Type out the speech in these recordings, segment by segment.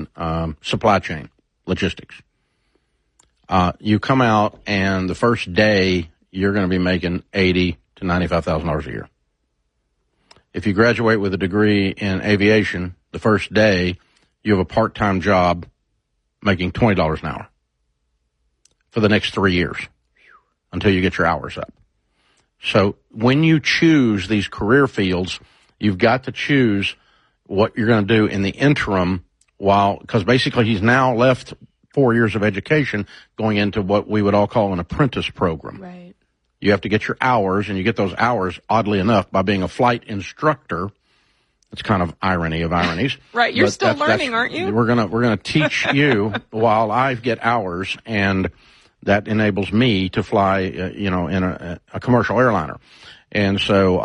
in supply chain logistics. You come out, and the first day you're going to be making $80,000 to $95,000 a year. If you graduate with a degree in aviation, the first day you have a part-time job making $20 an hour for the next 3 years until you get your hours up. So when you choose these career fields, you've got to choose what you're going to do in the interim because basically he's now left 4 years of education going into what we would all call an apprentice program. Right. You have to get your hours, and you get those hours, oddly enough, by being a flight instructor. It's kind of irony of ironies. Right. You're still learning, aren't you? We're gonna teach you while I get hours, and that enables me to fly, in a commercial airliner. And so,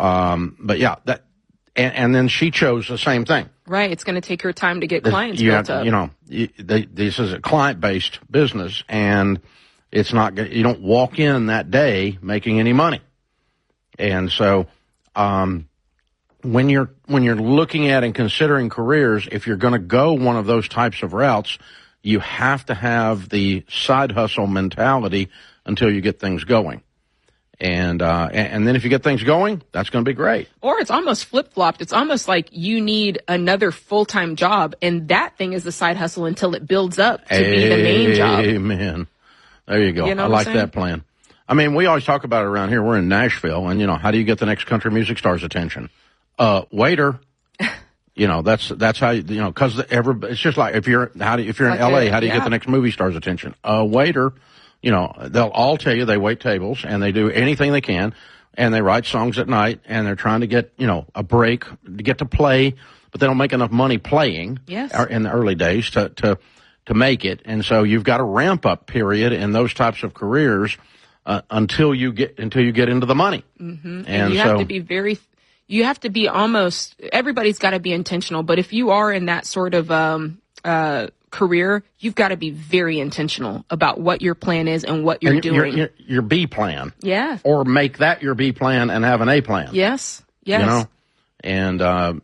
and then she chose the same thing. Right. It's going to take her time to get clients built up. This is a client-based business, and it's not. You don't walk in that day making any money. And so, when you're looking at and considering careers, if you're going to go one of those types of routes, you have to have the side hustle mentality until you get things going. And then if you get things going, that's going to be great. Or it's almost flip-flopped. It's almost like you need another full-time job, and that thing is the side hustle until it builds up to be the main job. Amen. There you go. You know I like that plan. I mean, we always talk about it around here. We're in Nashville, and, how do you get the next country music star's attention? Waiter. That's how because it's just like if you're in LA, how do you get the next movie star's attention? Waiter. They'll all tell you they wait tables and they do anything they can, and they write songs at night, and they're trying to get, a break to get to play, but they don't make enough money playing in the early days to make it. And so you've got a ramp up period in those types of careers until you get into the money. Mm-hmm. And you have to be almost, everybody's got to be intentional, but if you are in that sort of career, you've got to be very intentional about what your plan is and what you're doing. Your B plan. Yeah. Or make that your B plan and have an A plan. Yes. And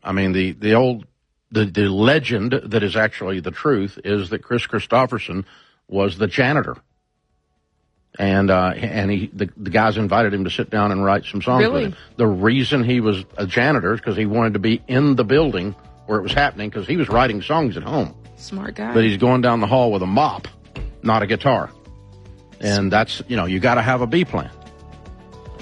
the legend that is actually the truth is that Chris Christopherson was the janitor. And the guys invited him to sit down and write some songs with him. The reason he was a janitor is because he wanted to be in the building where it was happening, because he was writing songs at home. Smart guy. But he's going down the hall with a mop, not a guitar. And that's, you got to have a B plan.